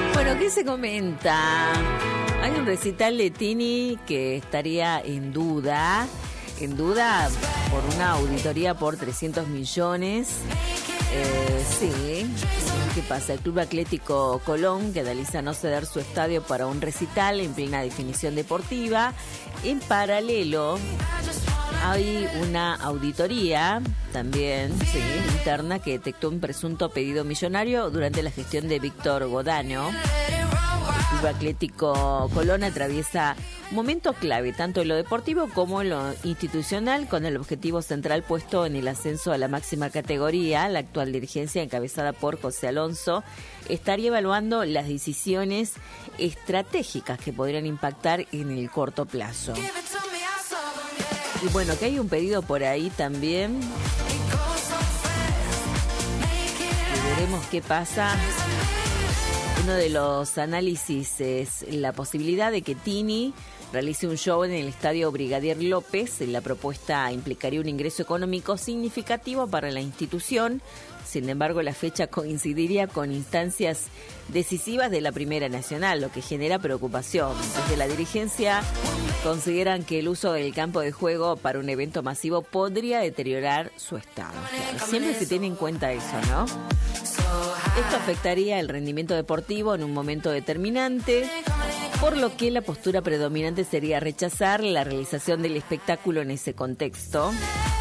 Bueno, ¿qué se comenta? Hay un recital de Tini que estaría en duda por una auditoría por 300 millones. Sí, ¿qué pasa? El Club Atlético Colón, que analiza no ceder su estadio para un recital en plena definición deportiva. En paralelo, hay una auditoría también interna que detectó un presunto pedido millonario durante la gestión de Víctor Godano. El Club Atlético Colón atraviesa un momento clave, tanto en lo deportivo como en lo institucional, con el objetivo central puesto en el ascenso a la máxima categoría. La actual dirigencia, encabezada por José Alonso, estaría evaluando las decisiones estratégicas que podrían impactar en el corto plazo. Y bueno, que hay un pedido por ahí también. Y veremos qué pasa. Uno de los análisis es la posibilidad de que Tini realice un show en el Estadio Brigadier López. La propuesta implicaría un ingreso económico significativo para la institución. Sin embargo, la fecha coincidiría con instancias decisivas de la Primera Nacional, lo que genera preocupación. Desde la dirigencia consideran que el uso del campo de juego para un evento masivo podría deteriorar su estado. Claro, siempre se tiene en cuenta eso, ¿no? Esto afectaría el rendimiento deportivo en un momento determinante, por lo que la postura predominante sería rechazar la realización del espectáculo en ese contexto.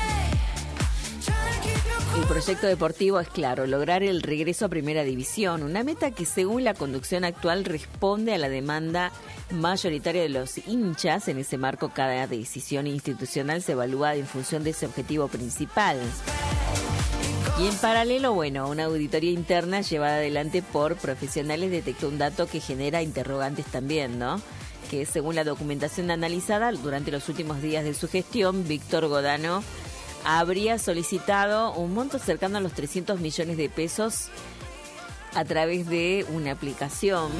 El proyecto deportivo es claro, lograr el regreso a Primera División, una meta que según la conducción actual responde a la demanda mayoritaria de los hinchas. En ese marco, cada decisión institucional se evalúa en función de ese objetivo principal. Y en paralelo, bueno, una auditoría interna llevada adelante por profesionales detectó un dato que genera interrogantes también, ¿no? Que según la documentación analizada, durante los últimos días de su gestión, Víctor Godano habría solicitado un monto cercano a los 300 millones de pesos a través de una aplicación.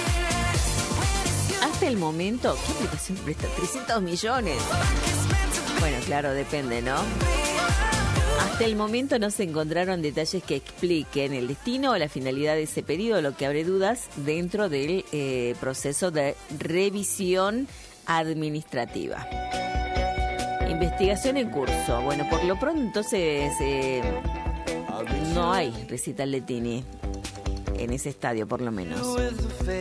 Hasta el momento, ¿qué aplicación presta? 300 millones. Bueno, claro, depende, ¿no? Hasta el momento no se encontraron detalles que expliquen el destino o la finalidad de ese pedido, lo que abre dudas dentro del proceso de revisión administrativa. Investigación en curso. Bueno, por lo pronto entonces no hay recital de Tini en ese estadio, por lo menos.